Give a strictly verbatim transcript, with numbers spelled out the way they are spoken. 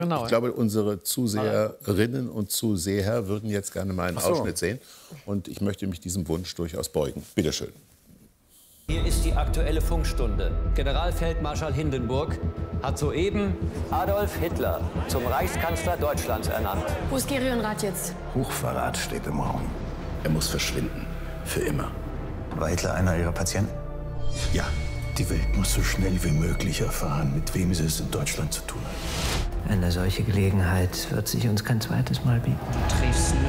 Genau. Ich glaube, unsere Zuseherinnen und Zuseher würden jetzt gerne mal einen Ach so. Ausschnitt sehen. Und ich möchte mich diesem Wunsch durchaus beugen. Bitte schön. Hier ist die Aktuelle Funkstunde. Generalfeldmarschall Hindenburg hat soeben Adolf Hitler zum Reichskanzler Deutschlands ernannt. Wo ist Gerionrat jetzt? Hochverrat steht im Raum. Er muss verschwinden. Für immer. War Hitler einer Ihrer Patienten? Ja. Die Welt muss so schnell wie möglich erfahren, mit wem sie es in Deutschland zu tun hat. Eine solche Gelegenheit wird sich uns kein zweites Mal bieten. Dresden